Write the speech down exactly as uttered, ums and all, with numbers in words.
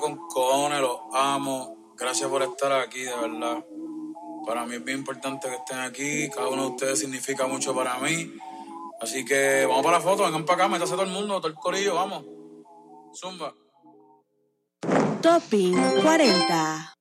con cojones, los amo. Gracias por estar aquí, de verdad. Para mí es bien importante que estén aquí. Cada uno de ustedes significa mucho para mí. Así que vamos para la foto, vengan para acá, métase todo el mundo, todo el corillo, vamos. Zumba. Topping cuarenta.